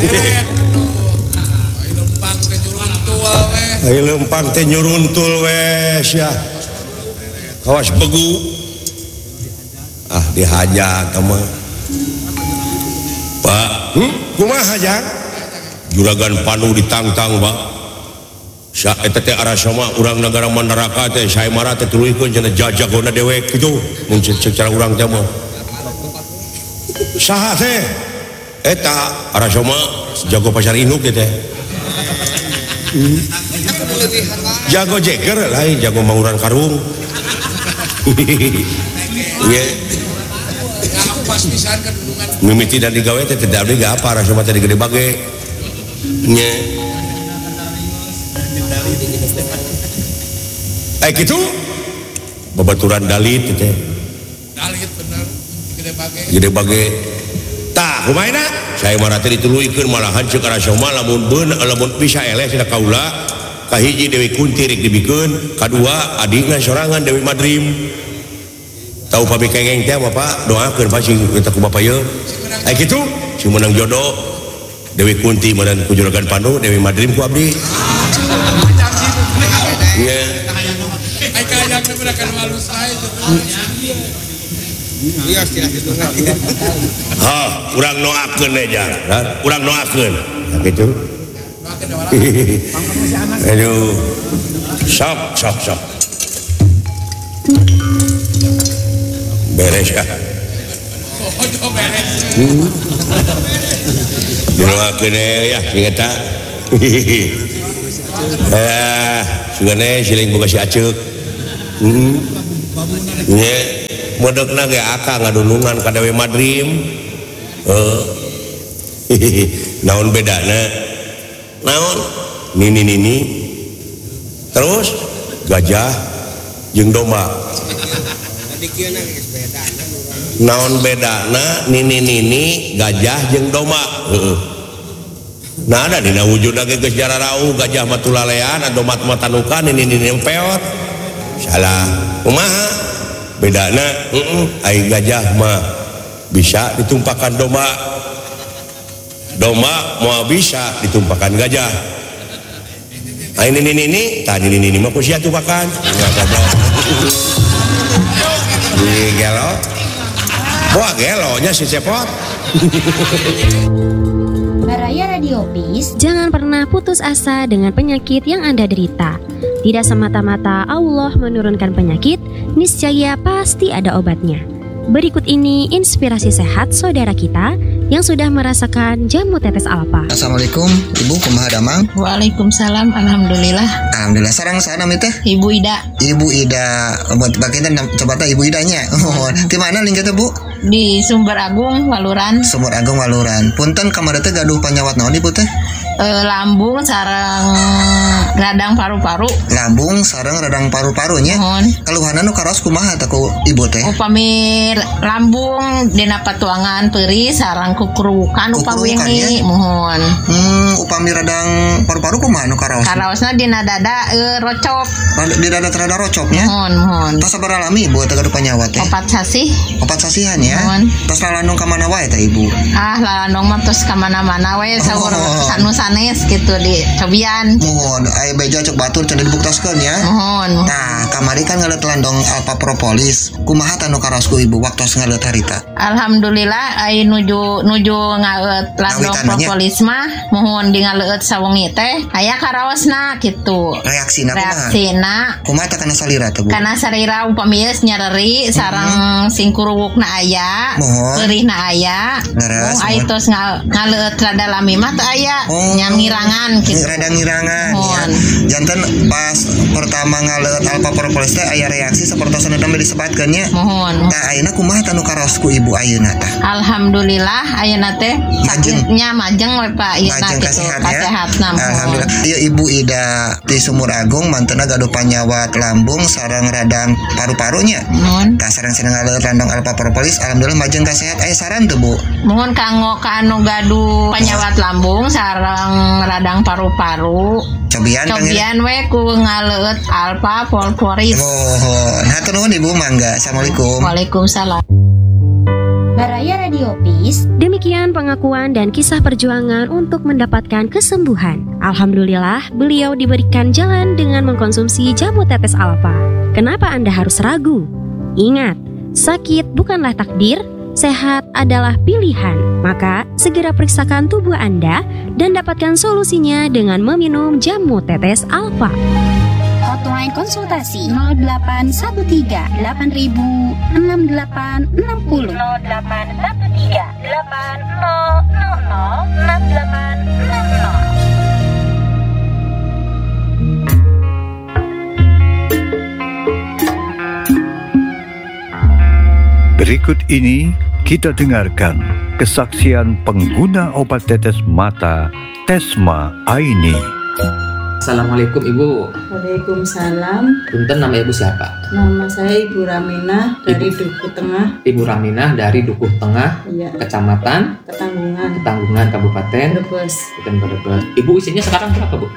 Ai lempang teh nyuruntul wes ya. Kawas begu. Ah dihajak mah. Pak, kumaha hajak? Juragan Panu ditangtang, Pak. Sa eta teh arasama urang negara Mandaraka teh sae marah teh tuluikeun cenah jajagona dewek kitu. Mun secara urang teh mah. Saha teh? Eta arasama jago pasar induk teh. Jago jeger lain jago manguran karung. Ye. Mimiti dan digawe teh tidak ada apa arasama teh gede bage. Nye. Gitu babaturan dalit teh. Dalit bener gede bage. Tah kumaha saya marah teh dituluikeun malahan ceuk arasama lamun bisa eleh cenah kaula kahiji Dewi Kunti rek dibikeun kadua adina sorangan Dewi Madrim tahu pami kengeng teh Bapak doakeun pasti kita ku Bapak ye kitu si menang jodoh Dewi Kunti meunang ku Juragan Panu Dewi Madrim ku abdi nya ai kayang teh beurakan malu sae urang noakeun aja urang noakeun kitu aduh sok beres ya doakeun ya ingeta sugane siling boga si aceuk nya modokna ge akang ngadulungan ka Dewi Madrim naon bedana naon nini terus gajah jeung domba naon bedana nini gajah jeung domba nah ada dina wujudna ge geus jararau gajah mah tulalean domba mah tanukan nini empeot salah kumaha bedana ai gajah mah bisa ditumpahkan domba mau bisa ditumpahkan gajah ai ini tadi ini mah kusia tumpakan enggak goblok gelo boa gelonya si cepot. Baraya Radio Peace, jangan pernah putus asa dengan penyakit yang Anda derita. Tidak semata-mata Allah menurunkan penyakit, niscaya pasti ada obatnya. Berikut ini inspirasi sehat saudara kita yang sudah merasakan jamu tetes alpa. Assalamualaikum, Ibu kumaha damang? Waalaikumsalam, alhamdulillah. Alhamdulillah, sareng sana teh? Ibu Ida. Ibu Ida, buat bagian coba Ibu Idanya. Di mana lingknya teh, Bu? Di Sumber Agung Waluran. Sumber Agung Waluran. Punten kamari teh gaduh panyawat naon Ibu teh? Lambung sareng radang paru-paru. Lambung sareng radang paru-parunya. Keluhanan nu karos kumaha teh ku Ibu teh? Upami lambung dina patuangan peuri sareng kukurukan upami wingi mohon. Upami radang paru-paru kumaha nu karos? Karosna dina dada rocop. Di dada rada rocopnya? Mohon. Tas sabar alami Ibu teh gaduh panyawat teh? 4 sasih. 4 sasihan ya. Tas lalandung ka mana wae teh Ibu? Lalandung mah tos ka mana-mana wae saur sanes gitu di cobian. Mohon aya beja cek batur cenah dibuktaskeun ya. Mohon. Nah, kamari kan ngaleut landong alpa propolis. Kumaha tanu karosku Ibu waktos ngaleut harita? Alhamdulillah ai nuju ngaleut landong propolis mah mohon di ngaleut sawengi teh aya karaosna kitu. Reaksina kumaha teh kana salira teh Bu? Kana salira upami geus nyareri sareng singkuruwukna aya, peurihna aya. Mung ai tos ngaleut rada lami mah teh aya. Ngirangan gitu. Rada ngirangan ya. Janten pas pertama ngaleut alpa propolis teh aya reaksi sapertosna teh disebutkeun nya. Mohon. Tah ayeuna kumaha tanu karosku Ibu ayeuna tah? Alhamdulillah ayeuna teh sakitnya majeng we Pak ayeuna gitu. Kasehatna. Alhamdulillah. Ieu Ibu Ida di Sumur Agung mantenna gaduh panyawat lambung sareng radang paru-parunya. Mohon. Tah sareng ngaleut landong alpa propolis alhamdulillah majeng kasehat. Aya saran teu Bu? Mohon kanggo ka anu gaduh panyawat lambung sareng radang paru-paru cobian we ku ngaleut alpa propolis. Hatur nuhun Ibu mangga. Assalamualaikum. Waalaikumsalam. Baraya Radio Peace. Demikian pengakuan dan kisah perjuangan untuk mendapatkan kesembuhan. Alhamdulillah, beliau diberikan jalan dengan mengkonsumsi jamu tetes alfa. Kenapa Anda harus ragu? Ingat, sakit bukanlah takdir, sehat adalah pilihan. Maka, segera periksakan tubuh Anda dan dapatkan solusinya dengan meminum jamu tetes alfa. Hotline konsultasi 0813 8000 6860 0813 8000 6860. Berikut ini kita dengarkan kesaksian pengguna obat tetes mata Tesma Aini. Assalamualaikum Ibu. Waalaikumsalam. Punten, nama Ibu siapa? Nama saya Ibu Raminah dari Dukuh Tengah. Ibu Raminah dari Dukuh Tengah, iya. Kecamatan Ketanggungan, Kabupaten Brebes. Ibu usianya sekarang berapa, Bu?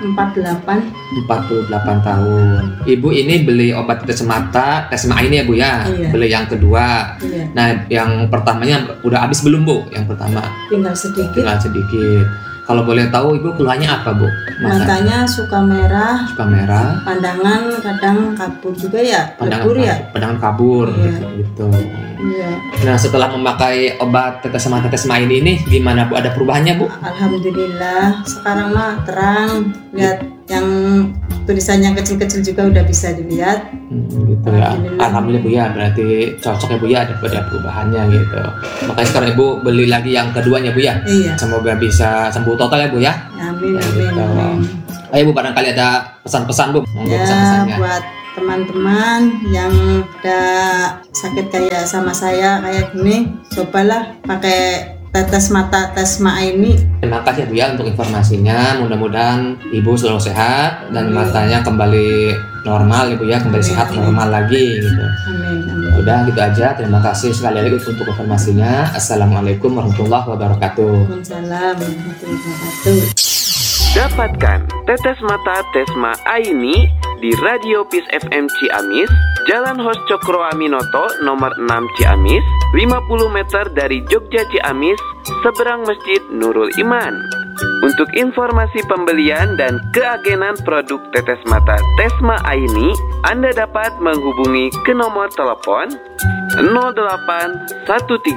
48 tahun. Ibu ini beli obat tetes mata Tesma ini ya, Bu ya? Iya. Beli yang kedua. Iya. Nah, yang pertamanya udah habis belum, Bu? Yang pertama? Tinggal sedikit. Kalau boleh tahu Ibu keluhannya apa, Bu? Matanya suka merah, pandangan kadang kabur juga ya, pandangan kabur, iya. gitu. Iya. Nah, setelah memakai obat tetes mata Tesma ini gimana, Bu? Ada perubahannya, Bu? Alhamdulillah, sekarang mah terang, lihat yang tulisannya kecil-kecil juga udah bisa dilihat. Gitu ya. Alhamdulillah, Bu ya, berarti cocok ya, Bu ya, ada perubahannya gitu. Makanya sekarang Ibu beli lagi yang keduanya, Bu ya. Iya. Semoga bisa sembuh total ya, Bu ya. Amin. Ayo, Bu, barangkali ada pesan-pesan, Bu. Monggo Ya, pesan-pesannya. buat teman-teman yang ada sakit kayak sama saya kayak gini, cobalah pakai tetes mata Tesma ini. Terima kasih, Bu ya, untuk informasinya. Mudah-mudahan Ibu selalu sehat dan matanya kembali normal, Ibu ya, kembali sehat normal lagi gitu. Amin. Udah gitu aja. Terima kasih sekali lagi untuk informasinya. Assalamualaikum warahmatullahi wabarakatuh. Waalaikumsalam warahmatullahi wabarakatuh. Dapatkan tetes mata Tesma Aini di Radio Peace FM Ciamis, Jalan Hos Cokro Aminoto nomor 6 Ciamis, 50 meter dari Jogja Ciamis, seberang Masjid Nurul Iman. Untuk informasi pembelian dan keagenan produk tetes mata Tesma Aini, Anda dapat menghubungi ke nomor telepon 0813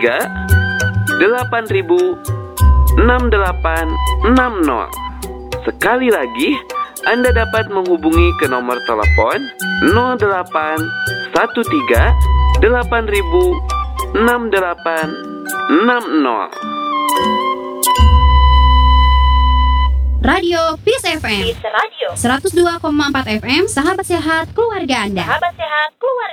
8000 6860. Sekali lagi, Anda dapat menghubungi ke nomor telepon 0813 8000 6860. Radio Peace FM 102,4 FM, sahabat sehat keluarga Anda.